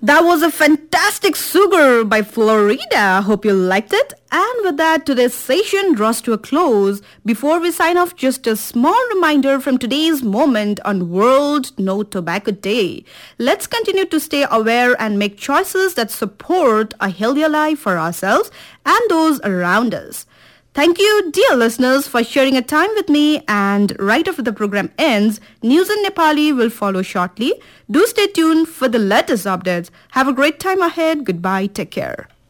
That was a fantastic sugar by Florida. Hope you liked it. And with that, today's session draws to a close. Before we sign off, just a small reminder from today's moment on World No Tobacco Day. Let's continue to stay aware and make choices that support a healthier life for ourselves and those around us. Thank you, dear listeners, for sharing a time with me. And right after the program ends, news in Nepali will follow shortly. Do stay tuned for the latest updates. Have a great time ahead. Goodbye. Take care.